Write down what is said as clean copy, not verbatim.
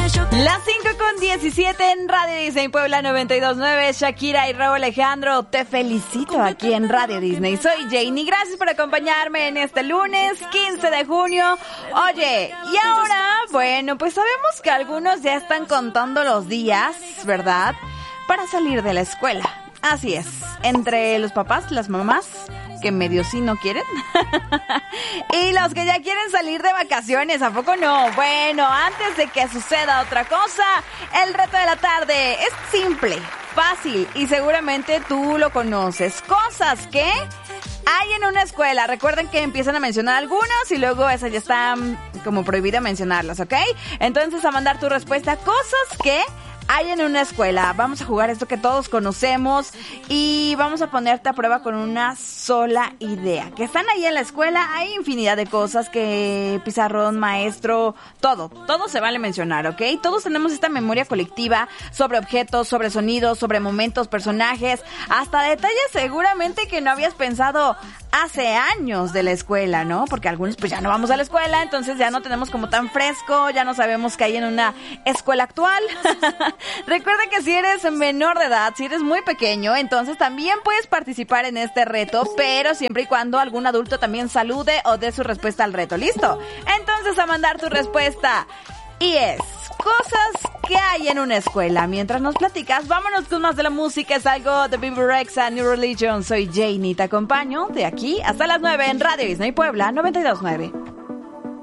Las 5:17 en Radio Disney Puebla 92.9. Shakira y Rauw Alejandro, te felicito aquí en Radio Disney. Soy Janie, gracias por acompañarme en este lunes 15 de junio. Oye, y ahora, bueno, pues sabemos que algunos ya están contando los días, ¿verdad?, para salir de la escuela. Así es, entre los papás, las mamás, que medio sí no quieren, y los que ya quieren salir de vacaciones, ¿a poco no? Bueno, antes de que suceda otra cosa, el reto de la tarde es simple, fácil, y seguramente tú lo conoces. Cosas que hay en una escuela. Recuerden que empiezan a mencionar algunas y luego esas ya están como prohibido mencionarlas, ¿ok? Entonces, a mandar tu respuesta, cosas que hay en una escuela. Vamos a jugar esto que todos conocemos y vamos a ponerte a prueba con una sola idea. Que están ahí en la escuela, hay infinidad de cosas que pizarrón, maestro, todo se vale mencionar, ¿ok? Todos tenemos esta memoria colectiva sobre objetos, sobre sonidos, sobre momentos, personajes, hasta detalles seguramente que no habías pensado hace años de la escuela, ¿no? Porque algunos pues ya no vamos a la escuela, entonces ya no tenemos como tan fresco, ya no sabemos qué hay en una escuela actual. Recuerda que si eres menor de edad, si eres muy pequeño, entonces también puedes participar en este reto, pero siempre y cuando algún adulto también salude o dé su respuesta al reto. ¿Listo? Entonces, a mandar tu respuesta. Y es cosas que hay en una escuela. Mientras nos platicas, vámonos con más de la música. Es algo de Bebe Rexha, New Religion. Soy Janie, te acompaño de aquí hasta las 9 en Radio Disney Puebla 92.9.